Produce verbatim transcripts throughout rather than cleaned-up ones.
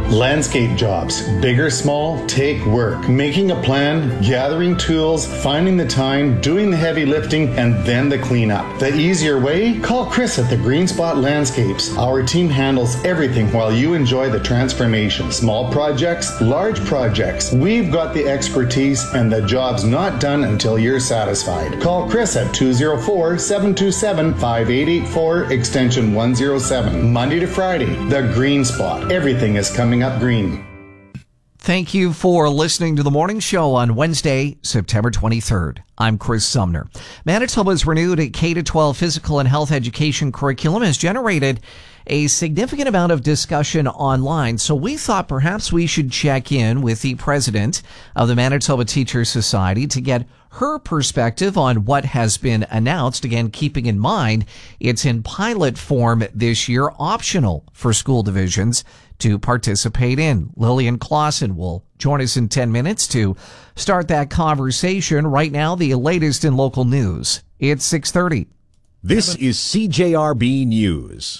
Landscape jobs, big or small, take work. Making a plan, gathering tools, finding the time, doing the heavy lifting, and then the cleanup. The easier way? Call Chris at the Green Spot Landscapes. Our team handles everything while you enjoy the transformation. Small projects, large projects. We've got the expertise and the job's not done until you're satisfied. Call Chris at two oh four, seven two seven, five eight eight four, extension one oh seven. Monday to Friday, the Green Spot. Everything is coming up green. Thank you for listening to the morning show on Wednesday, September twenty-third. I'm Chris Sumner. Manitoba's renewed K through twelve physical and health education curriculum has generated a significant amount of discussion online, so we thought perhaps we should check in with the president of the Manitoba Teachers Society to get her perspective on what has been announced. Again, keeping in mind it's in pilot form this year, optional for school divisions to participate in. Lillian Clausen will join us in ten minutes to start that conversation. Right now, the latest in local news. It's six thirty. This is C J R B News.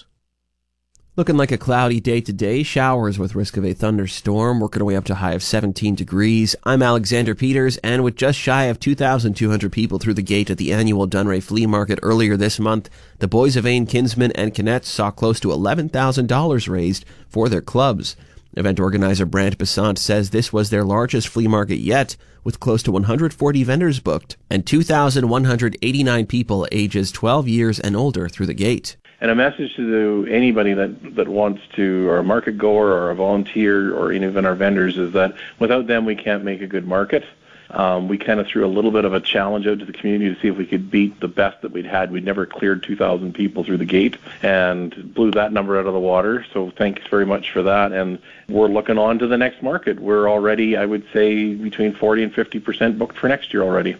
Looking like a cloudy day today. Showers with risk of a thunderstorm, working our way up to a high of seventeen degrees. I'm Alexander Peters, and with just shy of two thousand two hundred people through the gate at the annual Dunray Flea Market earlier this month, the Boys of Ain, Kinsmen, and Kinnetts saw close to eleven thousand dollars raised for their clubs. Event organizer Brant Besant says this was their largest flea market yet, with close to one hundred forty vendors booked and two thousand one hundred eighty-nine people ages twelve years and older through the gate. And a message to anybody that, that wants to, or a market goer or a volunteer or even our vendors, is that without them we can't make a good market. Um, we kind of threw a little bit of a challenge out to the community to see if we could beat the best that we'd had. We'd never cleared two thousand people through the gate and blew that number out of the water. So thanks very much for that. And we're looking on to the next market. We're already, I would say, between forty and fifty percent booked for next year already.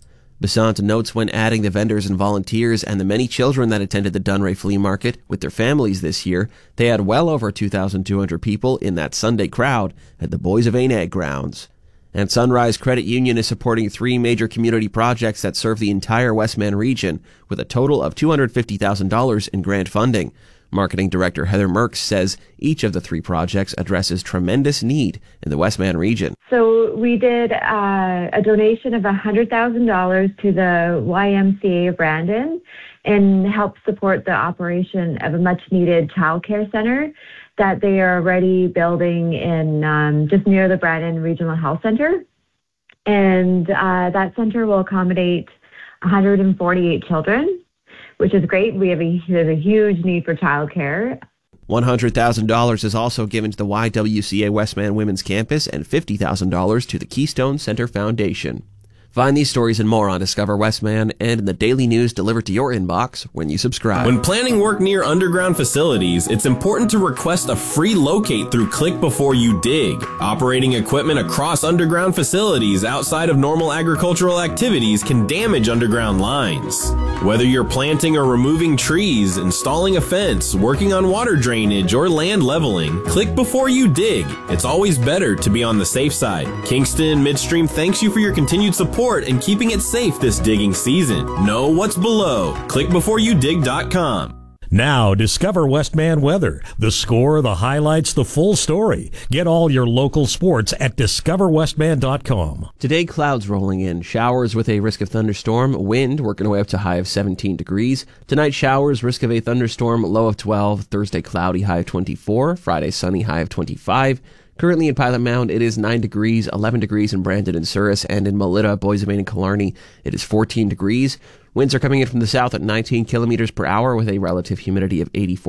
Besant notes when adding the vendors and volunteers and the many children that attended the Dunray Flea Market with their families this year, they had well over two thousand two hundred people in that Sunday crowd at the Boys of Ain Ag grounds. And Sunrise Credit Union is supporting three major community projects that serve the entire Westman region, with a total of two hundred fifty thousand dollars in grant funding. Marketing Director Heather Merks says each of the three projects addresses tremendous need in the Westman region. So we did uh, a donation of one hundred thousand dollars to the Y M C A of Brandon and help support the operation of a much-needed childcare center that they are already building in um, just near the Brandon Regional Health Center. And uh, that center will accommodate one hundred forty-eight children, which is great. We have a, have a huge need for childcare. one hundred thousand dollars is also given to the Y W C A Westman Women's Campus and fifty thousand dollars to the Keystone Center Foundation. Find these stories and more on Discover Westman and in the daily news delivered to your inbox when you subscribe. When planning work near underground facilities, it's important to request a free locate through Click Before You Dig. Operating equipment across underground facilities outside of normal agricultural activities can damage underground lines. Whether you're planting or removing trees, installing a fence, working on water drainage, or land leveling, click before you dig. It's always better to be on the safe side. Kingston Midstream thanks you for your continued support and keeping it safe this digging season. Know what's below. click before you dig dot com. Now, discover Westman weather. The score, the highlights, the full story. Get all your local sports at discover westman dot com. Today, clouds rolling in. Showers with a risk of thunderstorm. Wind working our way up to a high of seventeen degrees. Tonight, showers, risk of a thunderstorm, low of twelve. Thursday, cloudy, high of twenty-four. Friday, sunny, high of twenty-five. Currently in Pilot Mound, it is nine degrees, eleven degrees in Brandon and Souris, and in Melita, Boys of Ain, and Killarney, it is fourteen degrees. Winds are coming in from the south at nineteen kilometers per hour with a relative humidity of eighty-four.